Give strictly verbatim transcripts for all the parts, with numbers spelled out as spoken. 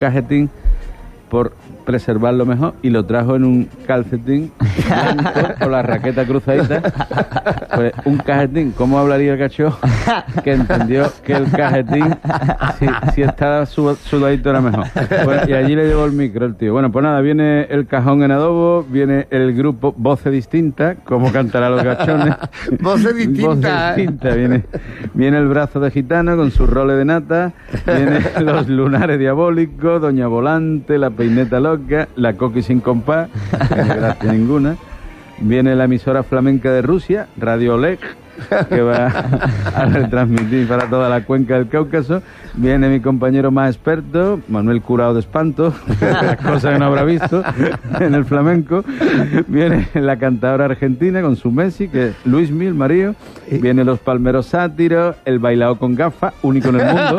cajetín por preservarlo mejor y lo trajo en un calcetín blanco con la raqueta cruzadita. Pues un cajetín, ¿cómo hablaría el cachorro? Que entendió que el cajetín, si, si estaba sudadito era mejor. Bueno, y allí le llevó el micro el tío. Bueno, pues nada, viene el cajón en adobo, viene el grupo Voces Distintas, como cantará los gachones. Voces Distintas. Voces Distintas. Viene, viene el brazo de gitano con su role de nata, viene los lunares diabólicos, Doña Volante, la peineta loca, la coqui sin compás, que no gracia ninguna. Viene la emisora flamenca de Rusia, Radio Oleg, que va a retransmitir para toda la cuenca del Cáucaso. Viene mi compañero más experto, Manuel Curao de Espanto, las cosas que no habrá visto en el flamenco. Viene la cantadora argentina con su Messi, que es Luis Mil, marido. Viene los palmeros sátiros, el bailao con gafas, único en el mundo.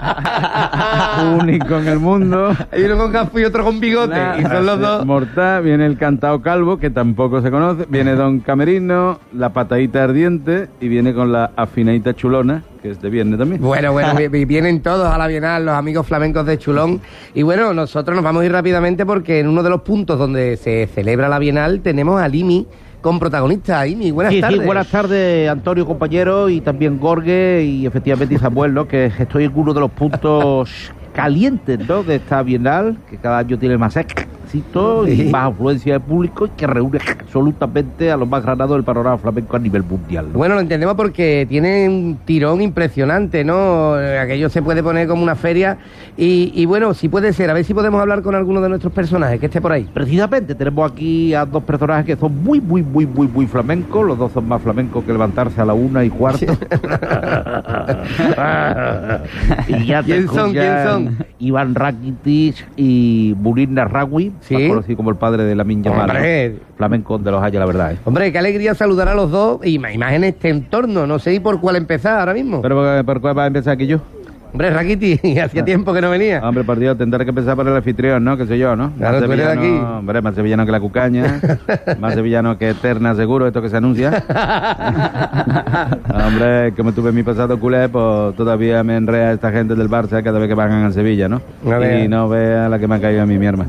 Único en el mundo. Hay uno con gafas y otro con bigote, nah, y son los dos. Mortal, viene el cantao calvo, que tampoco se conoce. Viene Don Camerino, la patadita ardiente, y viene con la afinadita chulona, que es de viernes también. Bueno, bueno, vienen todos a la Bienal, los amigos flamencos de Chulón. Y bueno, nosotros nos vamos a ir rápidamente porque en uno de los puntos donde se celebra la Bienal tenemos a Limi con protagonista. Imi, buenas sí, tardes. Sí, buenas tardes, Antonio, compañero, y también Gorge, y efectivamente Samuel, ¿no? Que estoy en uno de los puntos calientes, ¿no? De esta Bienal, que cada año tiene más éxito y más afluencia de público y que reúne absolutamente a los más granados del panorama flamenco a nivel mundial, ¿no? Bueno, lo entendemos porque tiene un tirón impresionante, ¿no? Aquello se puede poner como una feria y, y bueno, si puede ser, a ver si podemos hablar con alguno de nuestros personajes que esté por ahí. Precisamente, tenemos aquí a dos personajes que son muy, muy, muy, muy, muy flamencos. Los dos son más flamencos que levantarse a la una y cuarto. Y ya ¿Quién son? ya ¿Quién son? Iván Rakitic y Munir Narrawi, ¿sí? Más conocido como el padre de la Minja Mala, flamenco de los haya, la verdad, ¿eh? Hombre, qué alegría saludar a los dos y más en este entorno. No sé por cuál empezar ahora mismo. ¿Pero por, por cuál va a empezar aquí yo? Hombre, Rakitic, hacía tiempo que no venía. Hombre, por Dios, tendré que empezar por el anfitrión, ¿no? Que sé yo, ¿no? Claro, más tú eres de aquí. Hombre, más sevillano que la cucaña, más sevillano que Eterna, seguro, esto que se anuncia. Hombre, como tuve mi pasado culé, pues todavía me enrea esta gente del Barça cada vez que bajan a Sevilla, ¿no? Y no vea la que me ha caído a mí, mi hermano.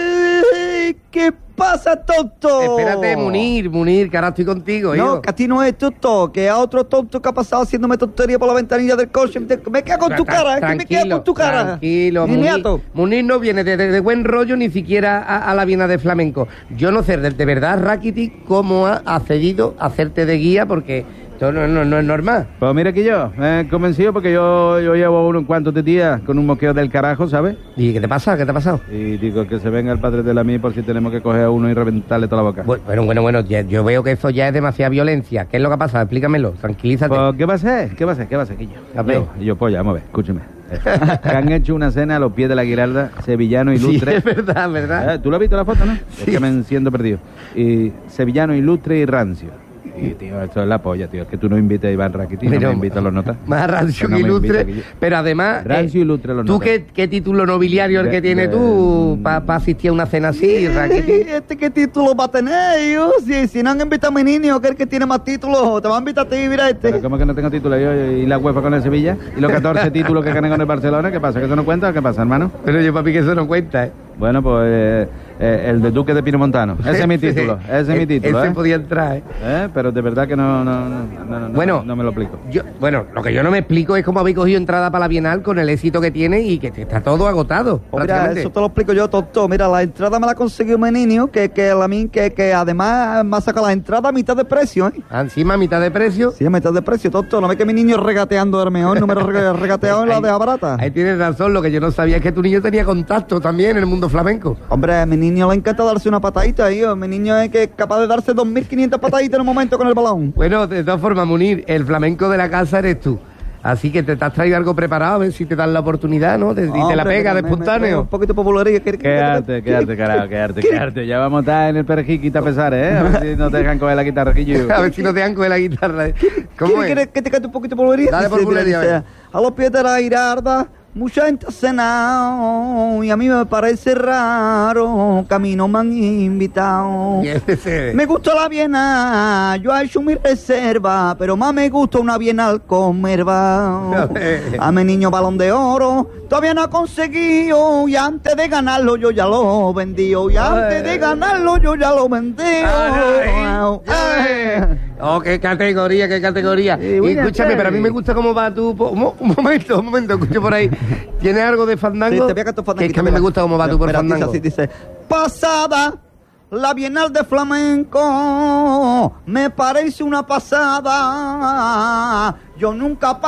¿Qué pasa, tonto? Espérate, Munir, Munir, que ahora estoy contigo, hijo. No, que a ti no es tonto, que a otro tonto que ha pasado haciéndome tontería por la ventanilla del coche. Me quedo con tu cara, es que me quedo con tu cara. Tranquilo, Munir, Munir no viene de, de, de buen rollo ni siquiera a, a la Bienal de Flamenco. Yo no sé, de, de verdad, Rakitic, cómo ha accedido a hacerte de guía, porque esto no, no, no es normal. Pues mira que yo, me he convencido porque yo, yo llevo unos cuantos de días con un moqueo del carajo, ¿sabes? ¿Y qué te pasa? ¿Qué te ha pasado? Y digo que se venga el padre de la mí por si tenemos que coger a uno y reventarle toda la boca. Bueno, bueno, bueno, ya, yo veo que eso ya es demasiada violencia. ¿Qué es lo que ha pasado? Explícamelo, tranquilízate. Pues, ¿qué va a ser? ¿Qué va a ser? ¿Qué va a ser, Quillo? Yo, yo, pues ya, vamos a ver, escúcheme. Que han hecho una cena a los pies de la Giralda, sevillano ilustre. Sí, es verdad, verdad. ¿Eh? ¿Tú lo has visto la foto, no? Sí. Es que me enciendo perdido. Y sevillano ilustre y rancio. Y, tío, esto es la polla, tío. Es que tú no invites a Iván Rakitic, no me invitas a los notas. Más rancio no que ilustre, que pero además... Rancio eh, ilustre los ¿Tú notas. qué, qué título nobiliario el que tienes tú para pa asistir a una cena así, Rakitic? ¿Este qué título va a tener, yo? Si, si no han invitado a mi niño, que es el que tiene más títulos, te va a invitar a ti, mira este. ¿Pero cómo que no tengo título yo y la UEFA con el Sevilla? ¿Y los catorce títulos que gané con el Barcelona? ¿Qué pasa? ¿Que eso no cuenta o qué pasa, hermano? Pero yo, papi, que eso no cuenta, ¿eh? Bueno, pues eh, eh, el de Duque de Pinomontano. Ese es mi título, ese es mi título, Ese ¿eh? podía entrar, ¿eh? ¿Eh? Pero de verdad que no, no, no, no, no, bueno, no me lo explico. Yo, bueno, lo que yo no me explico es cómo habéis cogido entrada para la Bienal con el éxito que tiene y que está todo agotado. Oh, mira, eso te lo explico yo, tonto. Mira, la entrada me la consiguió mi niño, que, que, la, que, que además me ha sacado la entrada a mitad de precio, ¿eh? ¿Encima a mitad de precio? Sí, a mitad de precio, tonto. No ve que mi niño regateando el mejor, no me lo regateado en la de barata. Ahí tienes razón, lo que yo no sabía es que tu niño tenía contacto también en el mundo flamenco. Hombre, a mi niño le encanta darse una patadita, tío. Mi niño es que es capaz de darse dos mil quinientas pataditas en un momento con el balón. Bueno, de todas formas, Munir, el flamenco de la casa eres tú. Así que te, te has traído algo preparado, a ver si te dan la oportunidad, ¿no? Te, y te la pega de espontáneo. Un poquito de popularidad. Quédate, quédate, carajo, quédate, quédate. Ya vamos a estar en el perejiquita a pesar, ¿eh? A ver si nos dejan coger la guitarra. A ver si nos dejan coger la guitarra. ¿Cómo es? ¿Quieres que te cante un poquito de popularidad? Dale por popularidad. A los pies de la Giralda, mucha gente ha cenado y a mí me parece raro que a mí no me han invitado. Me gusta la Bienal, yo he hecho mi reserva, pero más me gusta una Bienal con merva. A mi niño Balón de Oro todavía no ha conseguido y antes de ganarlo yo ya lo vendí. Y antes de ganarlo yo ya lo vendí. Oh, qué categoría, qué categoría. Eh, y escúchame, pero a mí me gusta cómo va tu... po- Un, mo- un momento, un momento, escucho por ahí. ¿Tienes algo de fandango? Sí, te voy a cantar fandango. Que es que a mí me gusta cómo va tu por Espera, dice fandango. así, dice, pasada la Bienal de Flamenco, me parece una pasada. Yo nunca